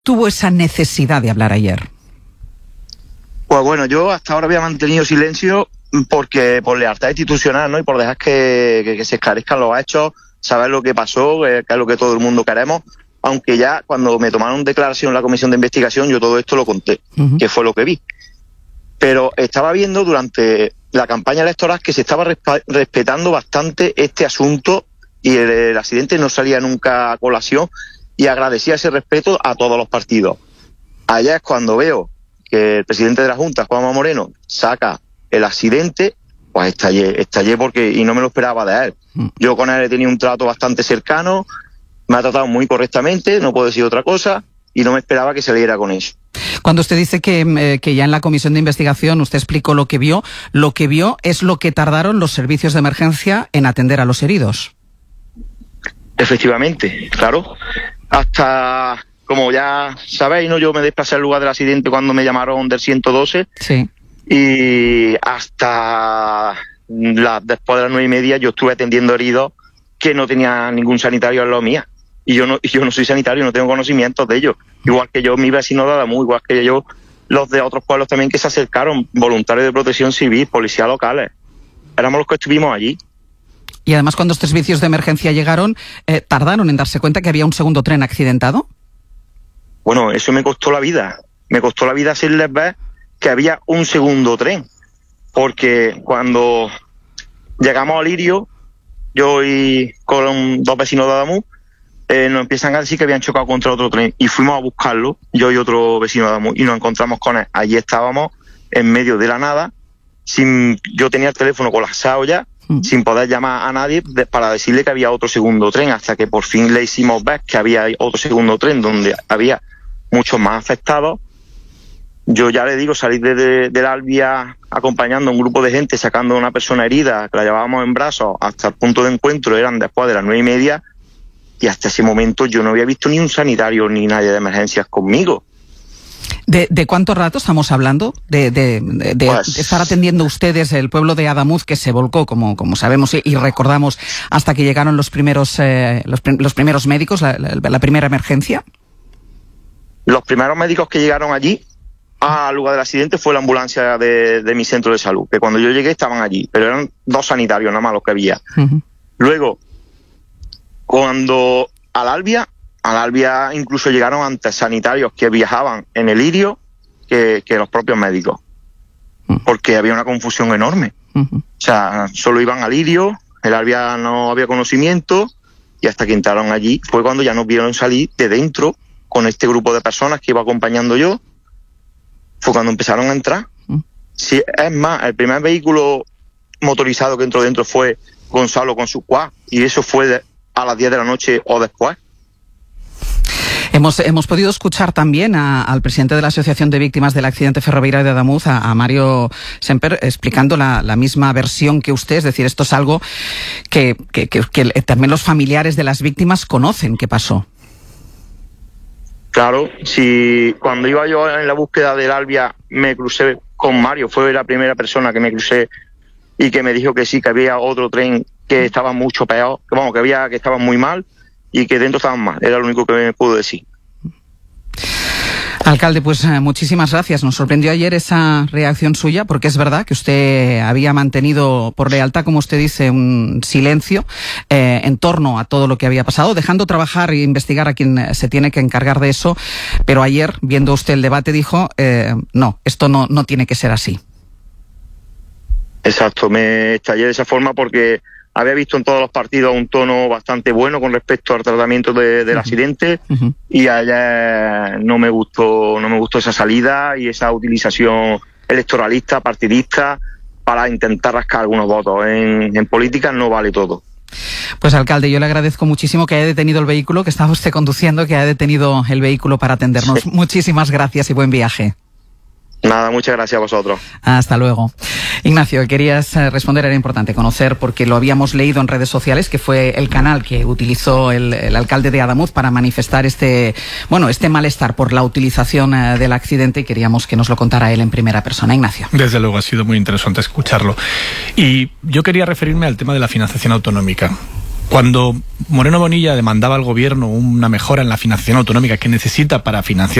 tuvo esa necesidad de hablar ayer? Pues bueno, yo hasta ahora había mantenido silencio porque por lealtad institucional, ¿no? Y por dejar que se esclarezcan los hechos, saber lo que pasó, que es lo que todo el mundo queremos. Aunque ya cuando me tomaron declaración en la comisión de investigación, yo todo esto lo conté, que fue lo que vi. Pero estaba viendo durante la campaña electoral que se estaba respetando bastante este asunto y el accidente no salía nunca a colación, y agradecía ese respeto a todos los partidos. Allá es cuando veo que el presidente de la Junta, Juanma Moreno, saca el accidente, pues estallé porque, y no me lo esperaba de él. Yo con él he tenido un trato bastante cercano, me ha tratado muy correctamente, no puedo decir otra cosa, y no me esperaba que saliera con eso. Cuando usted dice que ya en la comisión de investigación usted explicó lo que vio es lo que tardaron los servicios de emergencia en atender a los heridos. Efectivamente, claro. Hasta, como ya sabéis, ¿no? Yo me desplacé al lugar del accidente cuando me llamaron del 112. Sí. Y hasta después de las 9:30 yo estuve atendiendo heridos que no tenía ningún sanitario al lado mía. Y yo no soy sanitario, no tengo conocimientos de ello. Igual que yo, mi vecino de Adamuz, igual que yo, los de otros pueblos también que se acercaron, voluntarios de protección civil, policías locales. Éramos los que estuvimos allí. Y además, cuando los servicios de emergencia llegaron, ¿tardaron en darse cuenta que había un segundo tren accidentado? Bueno, eso me costó la vida. Me costó la vida hacerles ver que había un segundo tren. Porque cuando llegamos a Lirio, yo y con dos vecinos de Adamuz, nos empiezan a decir que habían chocado contra otro tren. Y fuimos a buscarlo, yo y otro vecino de Adamuz, y nos encontramos con él. Allí estábamos, en medio de la nada, yo tenía el teléfono colapsado ya, sin poder llamar a nadie para decirle que había otro segundo tren, hasta que por fin le hicimos ver que había otro segundo tren donde había muchos más afectados. Yo ya le digo, salí de la Albia acompañando a un grupo de gente, sacando a una persona herida, que la llevábamos en brazos hasta el punto de encuentro, eran después de las 9:30, y hasta ese momento yo no había visto ni un sanitario ni nadie de emergencias conmigo. ¿De cuánto rato estamos hablando? De estar atendiendo ustedes el pueblo de Adamuz, que se volcó, como sabemos y recordamos, hasta que llegaron los primeros médicos, la primera emergencia. Los primeros médicos que llegaron allí al lugar del accidente fue la ambulancia de mi centro de salud, que cuando yo llegué estaban allí, pero eran 2 sanitarios nada más los que había. Luego, cuando al Albia incluso llegaron antes sanitarios que viajaban en el Lirio que los propios médicos, porque había una confusión enorme. O sea, solo iban al Lirio, el Albia no había conocimiento, y hasta que entraron allí fue cuando ya nos vieron salir de dentro con este grupo de personas que iba acompañando yo, fue cuando empezaron a entrar. Sí, es más, el primer vehículo motorizado que entró dentro fue Gonzalo con su quad, y eso fue a las 10 de la noche o después. Hemos podido escuchar también al presidente de la Asociación de Víctimas del Accidente Ferroviario de Adamuz, a Mario Semper, explicando la misma versión que usted, es decir, esto es algo que también los familiares de las víctimas conocen que pasó. Claro, si cuando iba yo en la búsqueda del Albia me crucé con Mario, fue la primera persona que me crucé y que me dijo que sí, que había otro tren que estaba mucho peor, que estaba muy mal y que dentro estaban mal, era lo único que me pudo decir. Alcalde, pues muchísimas gracias. Nos sorprendió ayer esa reacción suya, porque es verdad que usted había mantenido por lealtad, como usted dice, un silencio en torno a todo lo que había pasado, dejando trabajar e investigar a quien se tiene que encargar de eso, pero ayer, viendo usted el debate, dijo, no, esto no tiene que ser así. Exacto, me estallé de esa forma porque había visto en todos los partidos un tono bastante bueno con respecto al tratamiento del accidente, y ayer no me gustó esa salida y esa utilización electoralista, partidista, para intentar rascar algunos votos. En política no vale todo. Pues alcalde, yo le agradezco muchísimo que haya detenido el vehículo, que estaba usted conduciendo, que haya detenido el vehículo para atendernos. Sí. Muchísimas gracias y buen viaje. Nada, muchas gracias a vosotros. Hasta luego. Ignacio, querías responder, era importante conocer, porque lo habíamos leído en redes sociales, que fue el canal que utilizó el alcalde de Adamuz para manifestar este malestar por la utilización del accidente, y queríamos que nos lo contara él en primera persona. Ignacio. Desde luego, ha sido muy interesante escucharlo. Y yo quería referirme al tema de la financiación autonómica. Cuando Moreno Bonilla demandaba al gobierno una mejora en la financiación autonómica que necesita para financiar